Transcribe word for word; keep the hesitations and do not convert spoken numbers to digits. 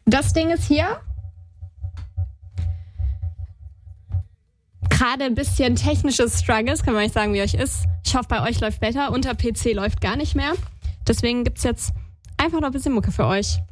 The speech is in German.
Das Ding ist hier gerade ein bisschen technisches Struggles, kann man nicht sagen, wie euch ist. Ich hoffe, bei euch läuft besser. Unter P C läuft gar nicht mehr. Deswegen gibt's jetzt einfach noch ein bisschen Mucke für euch.